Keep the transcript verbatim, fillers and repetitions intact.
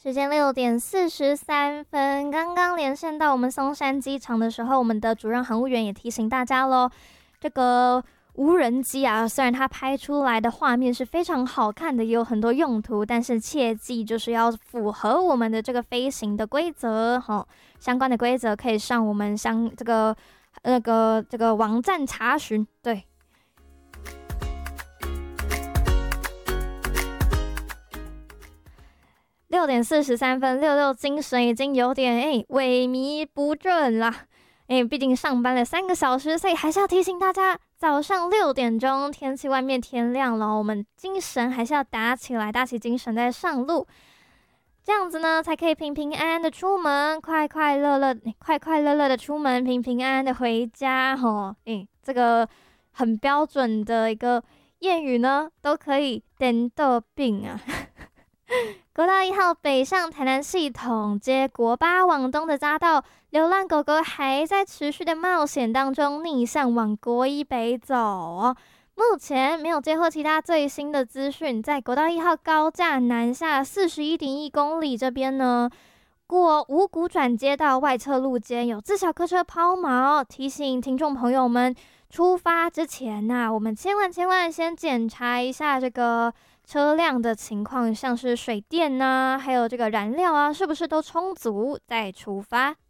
时间六点四十三分，刚刚连线到我们松山机场的时候，我们的主任航务员也提醒大家咯，这个无人机啊，虽然它拍出来的画面是非常好看的，也有很多用途，但是切记就是要符合我们的这个飞行的规则，齁，相关的规则可以上我们相这个那个这个网站查询，对。六点四十三分，六六精神已经有点哎萎靡不振啦。哎，毕竟上班了三个小时，所以还是要提醒大家，早上六点钟天气外面天亮了，我们精神还是要打起来，打起精神再上路，这样子呢才可以平平安安的出门，快快乐乐、快快乐乐的出门，平平安安的回家。吼，哎，这个很标准的一个谚语呢，都可以点到病啊。国道一号北上台南系统接国八往东的匝道，流浪狗狗还在持续的冒险当中，逆向往国一北走哦。目前没有接获其他最新的资讯，在国道一号高架南下四十一点一公里这边呢，过五股转接到外侧路肩有自小客车抛锚，提醒听众朋友们出发之前呐、啊，我们千万千万先检查一下这个车辆的情况，像是水电啊，还有这个燃料啊，是不是都充足再出发。